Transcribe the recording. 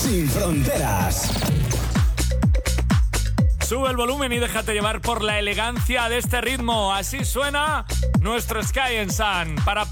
sin fronteras. Sube el volumen y déjate llevar por la elegancia de este ritmo. Así suena nuestro Sky and Sun para